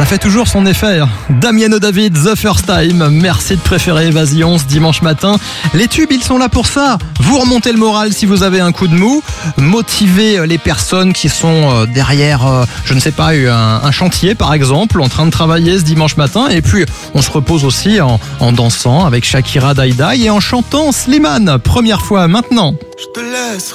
Ça fait toujours son effet. Damiano David, The First Time. Merci de préférer Évasion ce dimanche matin. Les tubes, ils sont là pour ça. Vous remontez le moral si vous avez un coup de mou. Motivez les personnes qui sont derrière, je ne sais pas, un chantier par exemple, en train de travailler ce dimanche matin. Et puis, on se repose aussi en dansant avec Shakira, Daïdaï et en chantant Slimane. Première fois maintenant. Je te laisse